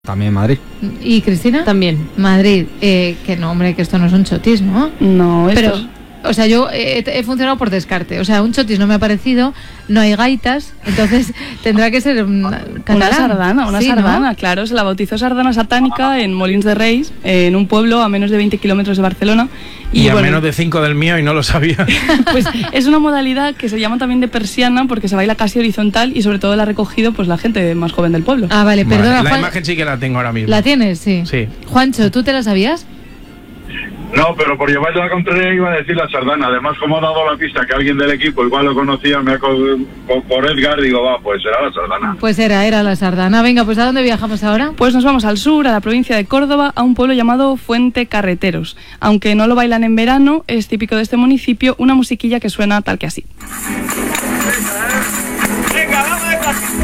También Madrid. ¿Y Cristina? También. Madrid. Que no, hombre, que esto no es un chotis, ¿no? No, pero, o sea, yo he funcionado por descarte. O sea, un chotis no me ha parecido, no hay gaitas, entonces tendrá que ser catalán. Una sardana, ¿no? Claro, se la bautizó sardana satánica en Molins de Reis, en un pueblo a menos de 20 kilómetros de Barcelona. Y a menos de 5 del mío y no lo sabía. Pues es una modalidad que se llama también de persiana porque se baila casi horizontal y sobre todo la ha recogido pues la gente más joven del pueblo. Ah, vale, perdona, la imagen sí que la tengo ahora mismo. ¿La tienes? Sí. Sí. Juancho, ¿tú te la sabías? No, pero por llevarte la contraria iba a decir la sardana. Además, como ha dado la pista que alguien del equipo igual lo conocía, por Edgar, digo, pues será la sardana. Pues era la sardana. Venga, pues ¿a dónde viajamos ahora? Pues nos vamos al sur, a la provincia de Córdoba, a un pueblo llamado Fuente Carreteros. Aunque no lo bailan en verano, es típico de este municipio una musiquilla que suena tal que así. Venga, vamos despacito.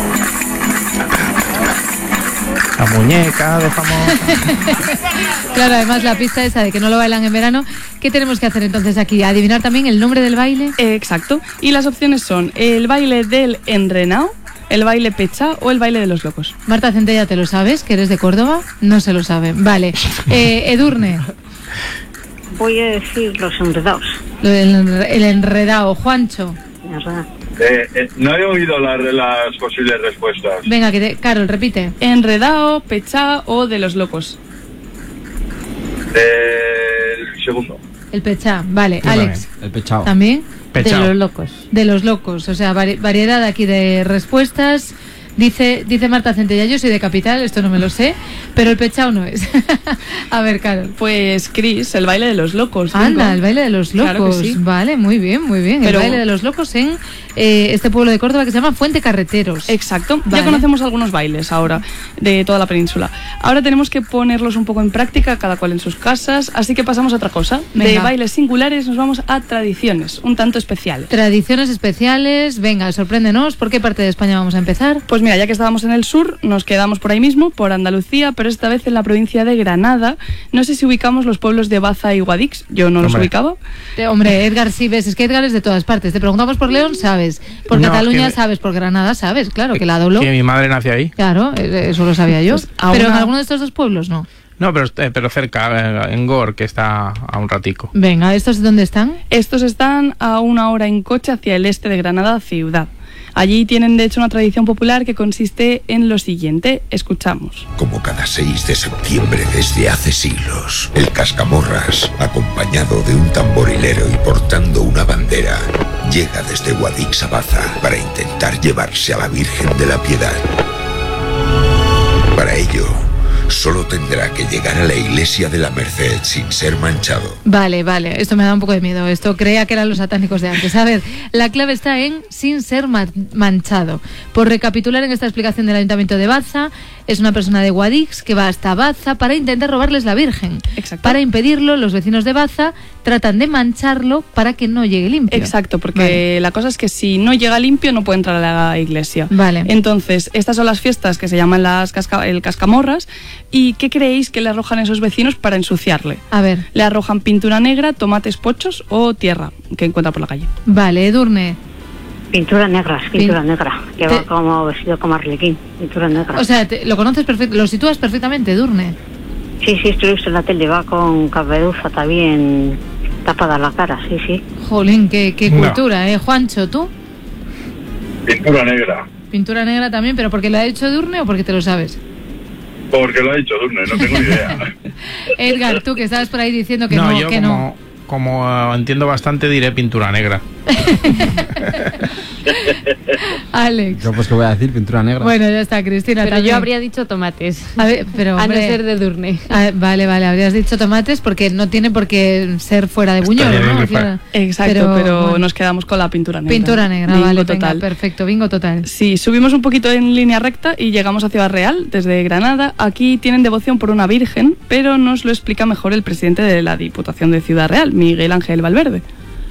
La muñeca de famosa. Claro, además la pista esa de que no lo bailan en verano. ¿Qué tenemos que hacer entonces aquí? ¿Adivinar también el nombre del baile? Exacto. Y las opciones son el baile del enrenao, el baile pechá o el baile de los locos. Marta Centella, ¿te lo sabes? ¿Que eres de Córdoba? No se lo sabe. Vale. Edurne. Voy a decir los enredados. El enredao. Juancho. No he oído las posibles respuestas. Venga, Carol, repite. Enredao, pechá o de los locos. El segundo. El pechá, vale. Sí, Alex. El pechao. ¿También? Pechao. De los locos. De los locos, o sea, variedad aquí de respuestas. Dice Marta Centella, yo soy de Capital, esto no me lo sé, pero el pechao no es. A ver, Carol. Pues Cris, el baile de los locos. Anda, el baile de los locos. Claro que sí. Vale, muy bien. Pero el baile de los locos en este pueblo de Córdoba que se llama Fuente Carreteros. Exacto. Vale. Ya conocemos algunos bailes ahora de toda la península. Ahora tenemos que ponerlos un poco en práctica, cada cual en sus casas, así que pasamos a otra cosa. Venga. De bailes singulares nos vamos a tradiciones, un tanto especiales. Tradiciones especiales, venga, sorpréndenos. ¿Por qué parte de España vamos a empezar? Pues mira, ya que estábamos en el sur, nos quedamos por ahí mismo, por Andalucía, pero esta vez en la provincia de Granada. No sé si ubicamos los pueblos de Baza y Guadix, yo no los ubicaba. Hombre, Edgar, sí ves, es que Edgar es de todas partes. Te preguntamos por León, sabes. Por No, Cataluña, sabes. Por Granada, sabes. Claro, que la dobló. Que mi madre nació ahí. Claro, eso lo sabía yo. Pues Pero en alguno de estos dos pueblos, no. No, pero cerca, en Gor, que está a un ratico. Venga, ¿estos dónde están? Estos están a 1 hora en coche hacia el este de Granada ciudad. Allí tienen de hecho una tradición popular que consiste en lo siguiente, escuchamos. Como cada 6 de septiembre desde hace siglos, el Cascamorras, acompañado de un tamborilero y portando una bandera, llega desde Guadix a Baza para intentar llevarse a la Virgen de la Piedad. Para ello, solo tendrá que llegar a la iglesia de la Merced sin ser manchado. Vale, esto me da un poco de miedo. Esto creía que eran los satánicos de antes. A ver, la clave está en sin ser manchado. Por recapitular en esta explicación del Ayuntamiento de Baza, es una persona de Guadix que va hasta Baza para intentar robarles la Virgen. Exacto. Para impedirlo, los vecinos de Baza tratan de mancharlo para que no llegue limpio. Exacto, porque la cosa es que si no llega limpio no puede entrar a la iglesia. Vale. Entonces, estas son las fiestas que se llaman el Cascamorras. ¿Y qué creéis que le arrojan esos vecinos para ensuciarle? A ver. Le arrojan pintura negra, tomates pochos o tierra que encuentra por la calle. Vale, Edurne. Pintura negra, negra, que va como vestido como arlequín, pintura negra. O sea, lo conoces perfecto, lo sitúas perfectamente, Edurne. Sí, esto lo he visto en la tele, va con caperuza también tapada la cara, sí. Jolín, qué cultura, Juancho, ¿tú? Pintura negra. Pintura negra también, pero ¿porque lo ha hecho Edurne o porque te lo sabes? Porque lo ha dicho Durne, no tengo ni idea. Edgar, tú que estabas por ahí diciendo que yo como entiendo bastante, diré pintura negra. Alex. Yo pues que voy a decir pintura negra. Bueno, ya está, Cristina. Pero también. yo habría dicho tomates. A ver, pero a no hombre, ser de Durne. Vale, habrías dicho tomates porque no tiene por qué ser fuera de Buñol, ¿no? Claro. Exacto, pero bueno, nos quedamos con la pintura negra. Pintura negra, bingo vale, total. venga, perfecto, bingo total. Sí, subimos un poquito en línea recta y llegamos a Ciudad Real, desde Granada. Aquí tienen devoción por una virgen, pero nos lo explica mejor el presidente de la Diputación de Ciudad Real, Miguel Ángel Valverde.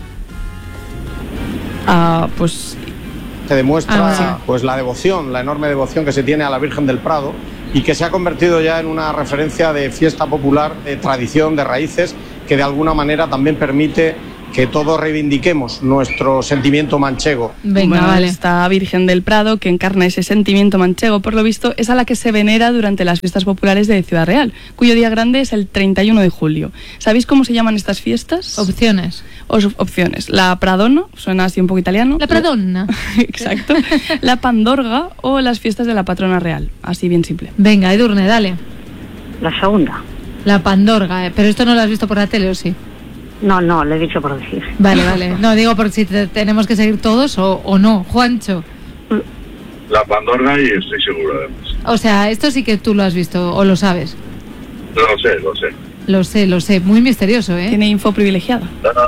Pues se demuestra sí. Pues la devoción, la enorme devoción que se tiene a la Virgen del Prado y que se ha convertido ya en una referencia de fiesta popular, de tradición, de raíces, que de alguna manera también permite que todos reivindiquemos nuestro sentimiento manchego. Venga, Bueno, vale. esta Virgen del Prado, que encarna ese sentimiento manchego, por lo visto, es a la que se venera durante las fiestas populares de Ciudad Real, cuyo día grande es el 31 de julio. ¿Sabéis cómo se llaman estas fiestas? Opciones. Opciones. La Pradona, suena así un poco italiano. La Pradonna. Exacto. La Pandorga o las fiestas de la patrona real, así bien simple. Venga, Edurne, dale. La segunda. La Pandorga, pero esto no lo has visto por la tele, ¿o sí? No, le he dicho por decir. Vale, vale. No, digo por si tenemos que seguir todos o no. Juancho. La Pandorga y estoy seguro además. O sea, esto sí que tú lo has visto o lo sabes. Lo sé. Lo sé. Muy misterioso, ¿eh? Tiene info privilegiada.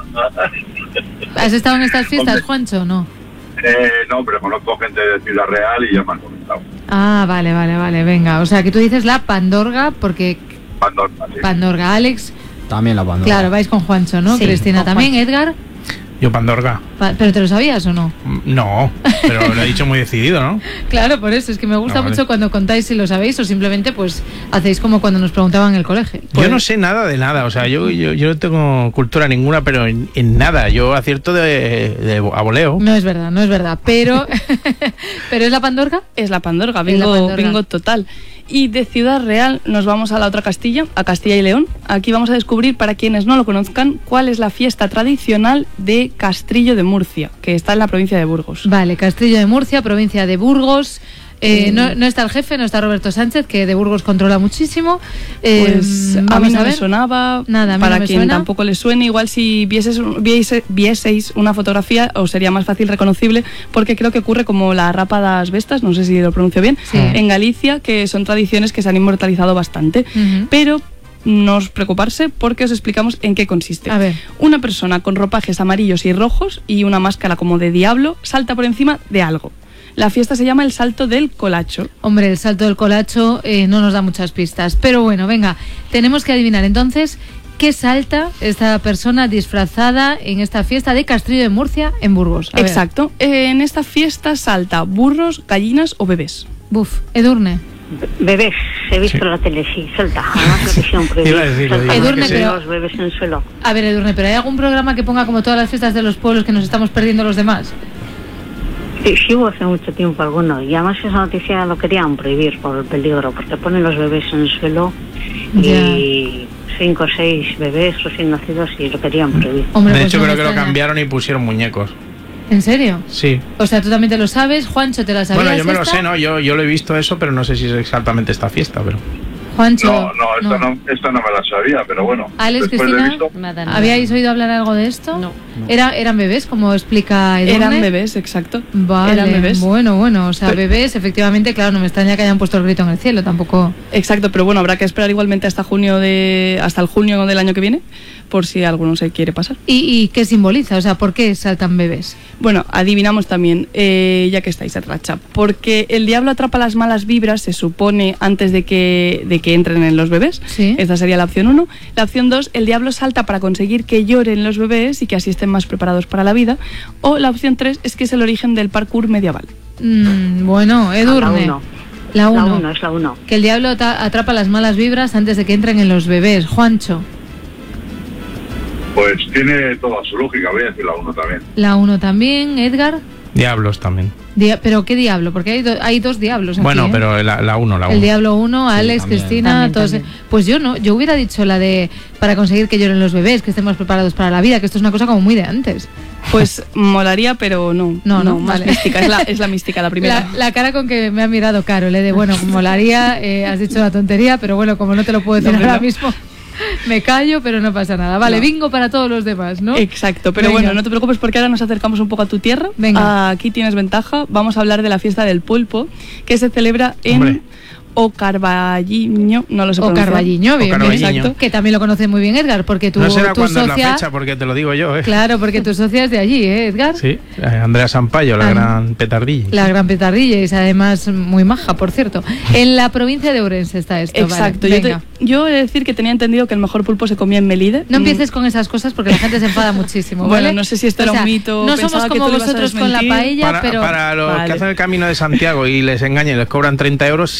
¿Has estado en estas fiestas, Hombre. Juancho, o no? No, pero conozco gente de Ciudad Real y ya me han comentado. Ah, vale. Venga, o sea, que tú dices la Pandorga porque... Pandorga, sí. Pandorga, Alex... También la Pandorga. Claro, vais con Juancho, ¿no? Sí, Cristina con también, Juancho. Edgar... Yo Pandorga. ¿Pero te lo sabías o no? No, pero lo he dicho muy decidido, ¿no? Claro, por eso, es que me gusta No, vale. mucho cuando contáis si lo sabéis o simplemente pues hacéis como cuando nos preguntaban en el colegio. Yo no sé nada de nada, o sea, yo no tengo cultura ninguna, pero en nada. Yo acierto de a voleo. No es verdad, pero ¿pero es la Pandorga? Es la Pandorga, Es la Pandorga. bingo total. Y de Ciudad Real nos vamos a la otra Castilla, a Castilla y León. Aquí vamos a descubrir, para quienes no lo conozcan, cuál es la fiesta tradicional de Castrillo de Murcia, que está en la provincia de Burgos. Vale, Castrillo de Murcia, provincia de Burgos. No está el jefe, no está Roberto Sánchez, que de Burgos controla muchísimo. Pues a mí vamos no ver. me sonaba, Nada, a mí para no me quien suena. tampoco le suene, igual si vieseis una fotografía os sería más fácil reconocible, porque creo que ocurre como la Rapa das Vestas, no sé si lo pronuncio bien, Sí. en Galicia, que son tradiciones que se han inmortalizado bastante, Ujú. pero no os preocuparse porque os explicamos en qué consiste. A ver. Una persona con ropajes amarillos y rojos y una máscara como de diablo salta por encima de algo. La fiesta se llama el Salto del Colacho. Hombre, el salto del colacho no nos da muchas pistas. Pero bueno, venga, tenemos que adivinar entonces qué salta esta persona disfrazada en esta fiesta de Castrillo de Murcia en Burgos. A ver. Exacto. En esta fiesta salta burros, gallinas o bebés. Buf, Edurne. Bebés, he visto en la tele, sí, salta. Además lo quisieron prohibir. Iba a decirlo, Salta digo, más Edurne, que pero- los bebés en el suelo. A ver, Edurne, ¿pero hay algún programa que ponga como todas las fiestas de los pueblos que nos estamos perdiendo los demás? Sí, hubo hace mucho tiempo alguno. Y además esa noticia lo querían prohibir por el peligro, porque ponen los bebés en el suelo y 5 o 6 bebés recién nacidos y lo querían prohibir. Hombre, De pues hecho, no creo me que lo extraña. cambiaron y pusieron muñecos. ¿En serio? Sí. O sea, tú también te lo sabes, Juancho, ¿te la sabías? Bueno, yo me lo esta? sé, ¿no? Yo lo he visto eso, pero no sé si es exactamente esta fiesta, pero... Juancho. Esta no me la sabía, pero bueno. Alex, después de Cristina, visto, ¿habíais oído hablar algo de esto? No. ¿Eran bebés, como explica Edurne? Eran bebés, exacto. Vale, Eran bebés. bueno, o sea, Pero- bebés, efectivamente, claro, no me extraña que hayan puesto el grito en el cielo, tampoco... Exacto, pero bueno, habrá que esperar igualmente hasta el junio del año que viene, por si alguno se quiere pasar. ¿Y qué simboliza? O sea, ¿por qué saltan bebés? Bueno, adivinamos también, ya que estáis en racha, porque el diablo atrapa las malas vibras, se supone, antes de que entren en los bebés. Sí. Esta sería la opción 1. La opción 2, el diablo salta para conseguir que lloren los bebés y que así estén más preparados para la vida. O la opción 3 es que es el origen del parkour medieval. Bueno, Edurne. La La 1. 1, es la 1. Que el diablo atrapa las malas vibras antes de que entren en los bebés. Juancho. pues tiene toda su lógica, voy a decir la 1 también. La 1 también, Edgar. Diablos también. ¿Pero qué diablo? Porque hay dos diablos aquí, Bueno, ¿eh? pero la 1, la 1. El Diablo 1, Alex, también. Cristina, También, todos. también. Pues yo no, yo hubiera dicho la de para conseguir que lloren los bebés, que estemos preparados para la vida, que esto es una cosa como muy de antes. Pues molaría, pero no. No, más vale. mística. Es la mística, la primera. La cara con que me ha mirado Carol, de bueno, molaría, has dicho la tontería, pero bueno, como no te lo puedo decir No, ahora no. mismo, me callo, pero no pasa nada. Vale, No. bingo para todos los demás, ¿no? Exacto, pero Venga. bueno, no te preocupes porque ahora nos acercamos un poco a tu tierra. Venga. Aquí tienes ventaja. Vamos a hablar de la fiesta del pulpo, que se celebra en Hombre. Ocarvalliño, no lo sé O pronunciar. Carballiño, bien, Carballiño. exacto. Que también lo conoce muy bien Edgar, porque No será tu cuándo es la socia... fecha, porque te lo digo yo, ¿eh? Claro, porque tu socia es de allí, Edgar? Sí, Andrea Sampaio, la Ah, gran petardilla. La gran petardilla y es además muy maja, por cierto. En la provincia de Ourense está esto. Exacto, vale. yo, Venga. yo he de decir que tenía entendido que el mejor pulpo se comía en Melide. No empieces con esas cosas porque la gente se enfada muchísimo. Bueno, ¿vale? no sé si esto O era un sea, mito, No pensaba somos que como tú lo ibas a vosotros con la desmentir. paella, pero. Para los Vale. que hacen el camino de Santiago y les engañan y les cobran 30 euros, sí que se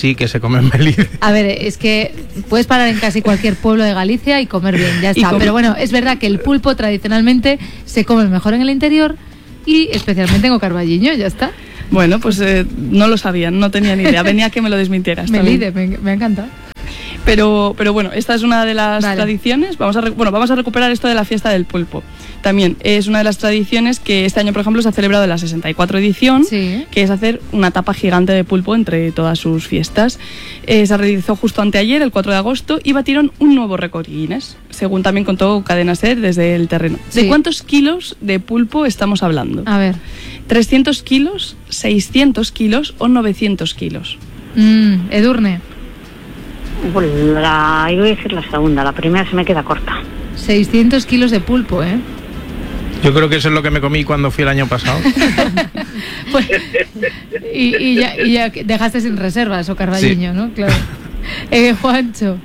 comer Melide. A ver, es que puedes parar en casi cualquier pueblo de Galicia y comer bien, ya está. Pero bueno, es verdad que el pulpo tradicionalmente se come mejor en el interior y especialmente en Carballiño, ya está. Bueno, pues no lo sabía, no tenía ni idea. Venía a que me lo desmintieras. Melide, me ha encantado. Pero bueno, esta es una de las tradiciones. Vamos a recuperar esto de la fiesta del pulpo. También es una de las tradiciones que este año, por ejemplo, se ha celebrado en la 64 edición, que es hacer una tapa gigante de pulpo entre todas sus fiestas. Se realizó justo anteayer, el 4 de agosto, y batieron un nuevo récord Guinness, según también contó Cadena SER desde el terreno. Sí. ¿De cuántos kilos de pulpo estamos hablando? A ver. ¿300 kilos, 600 kilos o 900 kilos? Edurne. Pues yo voy a decir la segunda, la primera se me queda corta. 600 kilos de pulpo, ¿eh? Yo creo que eso es lo que me comí cuando fui el año pasado. Pues, y ya dejaste sin reservas o Carballiño, sí. ¿No? Claro. Juancho.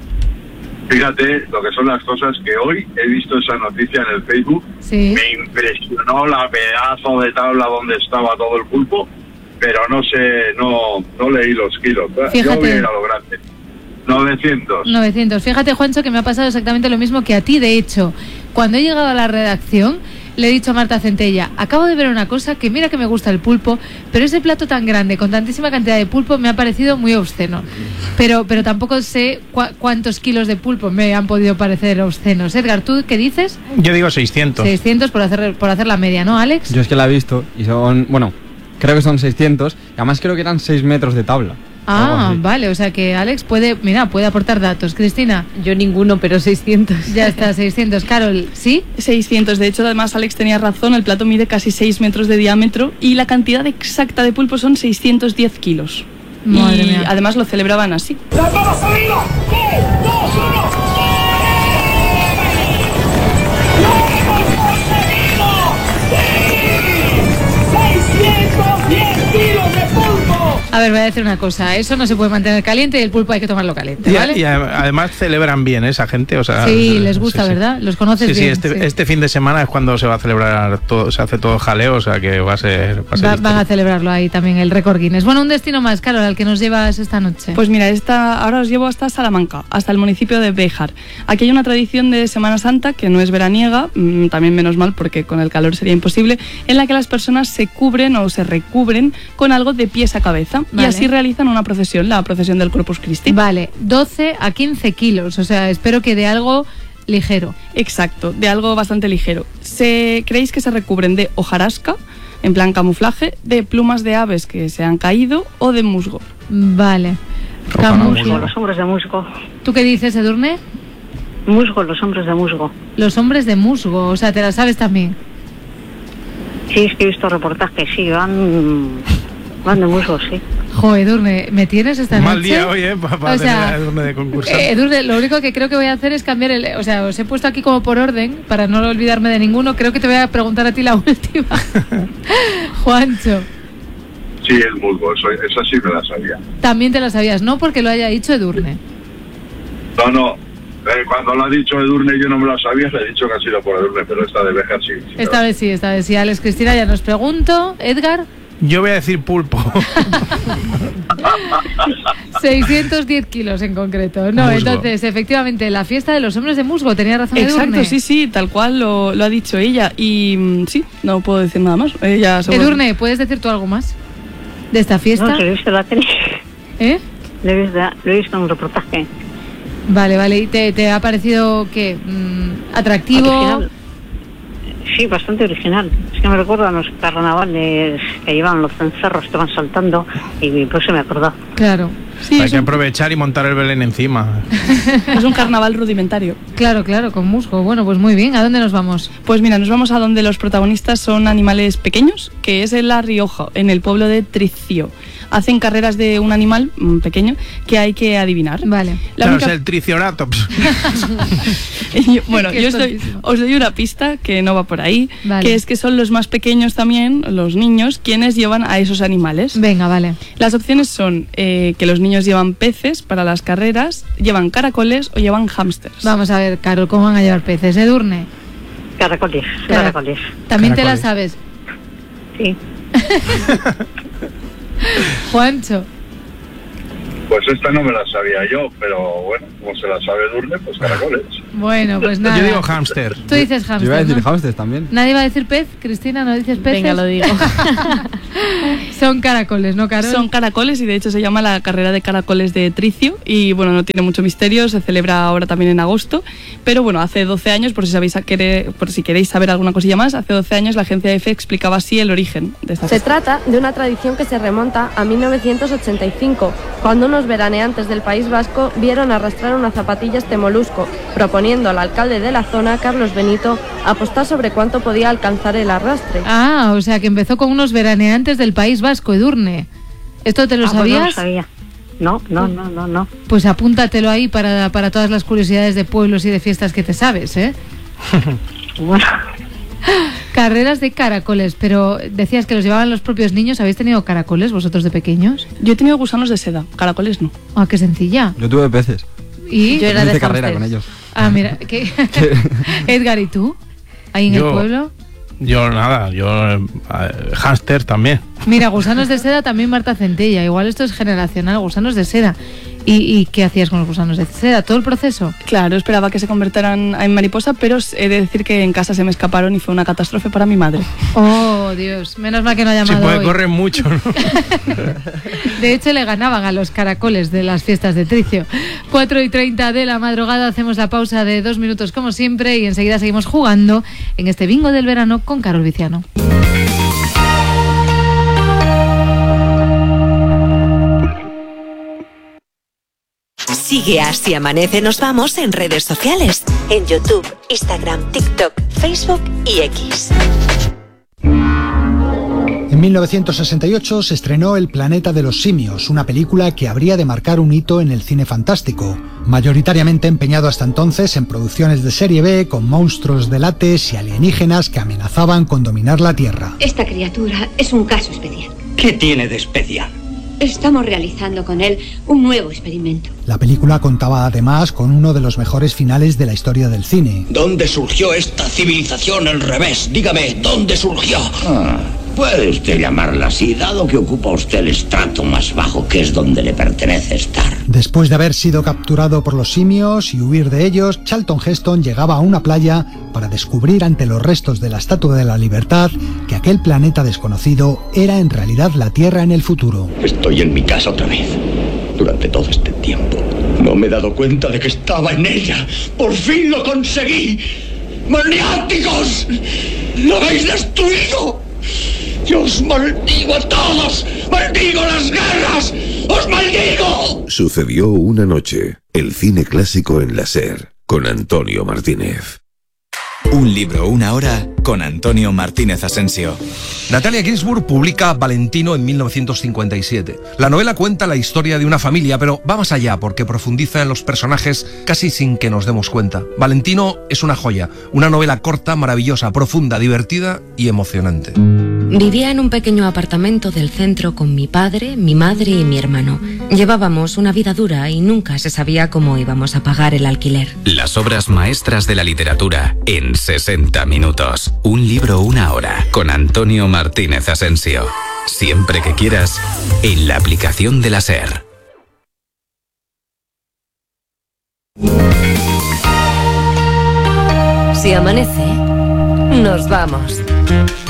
Fíjate lo que son las cosas que hoy he visto esa noticia en el Facebook. Sí. Me impresionó la pedazo de tabla donde estaba todo el pulpo, pero no leí los kilos. Fíjate. Yo voy a ir a lo grande. 900. Fíjate, Juancho, que me ha pasado exactamente lo mismo que a ti. De hecho, cuando he llegado a la redacción, le he dicho a Marta Centella, acabo de ver una cosa que mira que me gusta el pulpo, pero ese plato tan grande, con tantísima cantidad de pulpo, me ha parecido muy obsceno. Pero tampoco sé cuántos kilos de pulpo me han podido parecer obscenos. Edgar, ¿tú qué dices? Yo digo 600. 600 por hacer la media, ¿no, Alex? Yo es que la he visto y son, bueno, creo que son 600, y además creo que eran 6 metros de tabla. Ah, vale, o sea que Alex puede aportar datos. Cristina. Yo ninguno, pero 600. Ya está, 600. Carol, ¿sí? 600. De hecho, además, Alex tenía razón, el plato mide casi 6 metros de diámetro y la cantidad exacta de pulpo son 610 kilos. Madre mía. Además lo celebraban así. ¡Las manos arriba! ¡3, 2, 1! ¡Lo hemos conseguido! ¡Sí! ¡610 kilos de pulpo! A ver, voy a decir una cosa. Eso no se puede mantener caliente y el pulpo hay que tomarlo caliente, ¿vale? Y además celebran bien esa gente, o sea... Sí, les gusta, sí, ¿verdad? Los conoces bien. Sí, este fin de semana es cuando se va a celebrar todo, se hace todo jaleo, o sea que va a ser van a celebrarlo ahí también, el récord Guinness. Bueno, un destino más, Carol, al que nos llevas esta noche. Pues mira, ahora os llevo hasta Salamanca, hasta el municipio de Béjar. Aquí hay una tradición de Semana Santa que no es veraniega, también menos mal porque con el calor sería imposible, en la que las personas se cubren o se recubren con algo de pies a cabeza. Vale. Y así realizan una procesión, la procesión del Corpus Christi. Vale, 12 a 15 kilos, o sea, espero que de algo ligero. Exacto, de algo bastante ligero. ¿Creéis que se recubren de hojarasca, en plan camuflaje, de plumas de aves que se han caído o de musgo? Vale. Musgo, los hombres de musgo. ¿Tú qué dices, Edurne? Musgo, los hombres de musgo. Los hombres de musgo, o sea, ¿te la sabes también? Sí, es que he visto reportajes, sí, van de musgo, sí. Joder, Edurne, ¿me tienes esta noche? Mal día hoy, para tener a Edurne de concursante. Edurne, lo único que creo que voy a hacer es cambiar o sea, os he puesto aquí como por orden, para no olvidarme de ninguno. Creo que te voy a preguntar a ti la última. Juancho. Sí, el musgo, esa sí me la sabía. También te la sabías, no porque lo haya dicho Edurne. No. Cuando lo ha dicho Edurne yo no me lo sabía, le he dicho que ha sido por Edurne, pero esta de Béjar sí. Esta vez sí. Alex, Cristina, ya nos pregunto. Edgar. Yo voy a decir pulpo. 610 kilos en concreto. No, musgo. Entonces, efectivamente, la fiesta de los hombres de musgo, tenía razón Edurne. Exacto, sí, tal cual lo ha dicho ella. Y sí, no puedo decir nada más. Edurne, ¿puedes decir tú algo más de esta fiesta? No, lo he visto en la tele. Lo he visto en un reportaje. Vale. ¿Y te ha parecido qué? ¿Atractivo? Original. Sí, bastante original. Es que me recuerdo a los carnavales que llevaban los cencerros que van saltando y pues se me acordó. Claro. Sí, hay que aprovechar y montar el Belén encima. Es un carnaval rudimentario. Claro, con musgo. Bueno, pues muy bien. ¿A dónde nos vamos? Pues mira, nos vamos a donde los protagonistas son animales pequeños, que es en La Rioja, en el pueblo de Tricio. Hacen carreras de un animal pequeño que hay que adivinar. Vale. Es el Triceratops. Bueno, os doy una pista que no va por ahí, vale. Que es que son los más pequeños también, los niños, quienes llevan a esos animales. Venga, vale. Las opciones son que los niños llevan peces para las carreras, llevan caracoles o llevan hámsters. Vamos a ver, Carol, ¿cómo van a llevar peces? ¿Edurne? Caracoles. ¿También te la sabes? Sí. Juancho. Pues esta no me la sabía yo, pero bueno, como se la sabe Edurne, pues caracoles. Bueno, pues nada. Yo digo hámster. Tú dices hámster. Yo iba a decir ¿no? hámster también. Nadie va a decir pez. Cristina, ¿no dices peces? Venga, lo digo. Son caracoles, ¿no, Carol? Son caracoles y de hecho se llama la carrera de caracoles de Tricio y bueno, no tiene mucho misterio, se celebra ahora también en agosto, pero bueno, hace 12 años, por si queréis saber alguna cosilla más, hace 12 años la agencia EFE explicaba así el origen de esta Se fiesta. trata de una tradición que se remonta a 1985, cuando unos veraneantes del País Vasco vieron arrastrar una zapatilla este molusco, proponiendo al alcalde de la zona, Carlos Benito, apostar sobre cuánto podía alcanzar el arrastre. Ah, o sea que empezó con unos veraneantes del País Vasco, Edurne. ¿Esto te lo Pues no sabías? lo sabía. No. Pues apúntatelo ahí para todas las curiosidades de pueblos y de fiestas que te sabes, ¿eh? Bueno, Carreras de caracoles, pero decías que los llevaban los propios niños. ¿Habéis tenido caracoles vosotros de pequeños? Yo he tenido gusanos de seda, caracoles no. Ah, qué sencilla. Yo tuve peces. ¿Y? Yo era de Hice carrera hámsters. con ellos. Ah, mira, Edgar, ¿y tú? ¿Ahí en el pueblo? Yo nada, hámster también. Mira, gusanos de seda también Marta Centella. Igual esto es generacional, gusanos de seda. ¿Y qué hacías con los gusanos de seda? ¿Todo el proceso? Claro, esperaba que se convirtieran en mariposa, pero he de decir que en casa se me escaparon y fue una catástrofe para mi madre. Oh, Dios, menos mal que no ha Sí, llamado puede hoy. correr mucho, ¿no? De hecho, le ganaban a los caracoles de las fiestas de Tricio. 4:30 de la madrugada, hacemos la pausa de 2 minutos como siempre y enseguida seguimos jugando en este bingo del verano con Carol Viciano. Sigue a Si Amanece Nos Vamos en redes sociales, en YouTube, Instagram, TikTok, Facebook y X. En 1968 se estrenó El planeta de los simios, una película que habría de marcar un hito en el cine fantástico, mayoritariamente empeñado hasta entonces en producciones de serie B con monstruos de látex y alienígenas que amenazaban con dominar la Tierra. Esta criatura es un caso especial. ¿Qué tiene de especial? Estamos realizando con él un nuevo experimento. La película contaba además con uno de los mejores finales de la historia del cine. ¿Dónde surgió esta civilización al revés? Dígame, ¿dónde surgió? Puede usted llamarla así, dado que ocupa usted el estrato más bajo, que es donde le pertenece estar. Después de haber sido capturado por los simios y huir de ellos, Charlton Heston llegaba a una playa para descubrir ante los restos de la Estatua de la Libertad que aquel planeta desconocido era en realidad la Tierra en el futuro. Estoy en mi casa otra vez. Durante todo este tiempo no me he dado cuenta de que estaba en ella. ¡Por fin lo conseguí! ¡Maniáticos! ¡Lo habéis destruido! ¡Yo os maldigo a todos! ¡Maldigo las guerras! ¡Os maldigo! Sucedió una noche. El cine clásico en la SER, con Antonio Martínez. Un libro, una hora, con Antonio Martínez Asensio. Natalia Ginzburg publica Valentino en 1957. La novela cuenta la historia de una familia, pero va más allá porque profundiza en los personajes casi sin que nos demos cuenta. Valentino es una joya, una novela corta, maravillosa, profunda, divertida y emocionante. Vivía en un pequeño apartamento del centro con mi padre, mi madre y mi hermano. Llevábamos una vida dura y nunca se sabía cómo íbamos a pagar el alquiler. Las obras maestras de la literatura en 60 minutos. Un libro, una hora, con Antonio Martínez Asensio. Siempre que quieras, en la aplicación de la SER. Si amanece, nos vamos.